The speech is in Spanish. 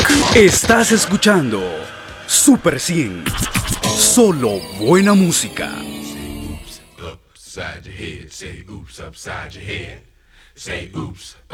Estás escuchando Super 100. Solo buena música. Upside your head, say oops upside your head. Say oops